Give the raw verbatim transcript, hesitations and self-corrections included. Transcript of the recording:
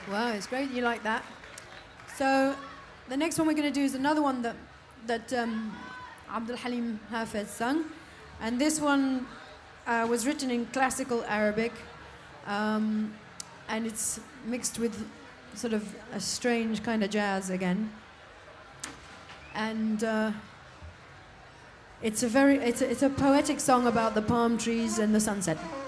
Wow, it's great you like that. So the next one we're going to do is another one that that um, Abdul Halim Hafez sung, and this one uh, was written in classical Arabic, um, and it's mixed with sort of a strange kind of jazz again. And uh, it's a very it's a, it's a poetic song about the palm trees and the sunset.